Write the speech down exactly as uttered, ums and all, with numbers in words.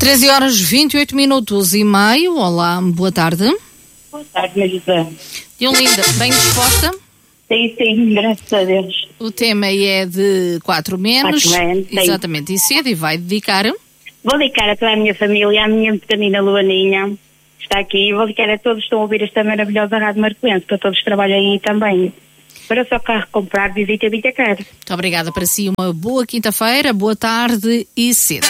treze horas vinte e oito minutos e meio. Olá, boa tarde. Boa tarde, Marisa. Diolinda, bem disposta? Sim, sim, graças a Deus. O tema é de quatro menos. Quatro menos, sim. Exatamente, e cedo, e vai dedicar. Vou dedicar a toda a minha família, à minha pequenina Luaninha, que está aqui, e vou dedicar a todos que estão a ouvir esta maravilhosa Rádio Marcoense, para todos que trabalham aí também. Para só carro comprar, visita Vitacar. Muito obrigada, para si uma boa quinta-feira, boa tarde e cedo.